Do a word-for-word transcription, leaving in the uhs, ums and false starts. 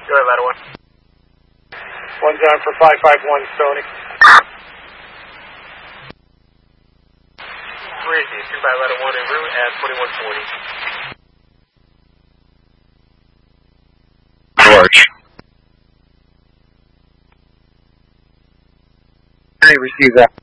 Go ahead, ladder one. One's on for five five one, Stony. Crazy, two by ladder one en route at twenty-one forty. George. I receive that.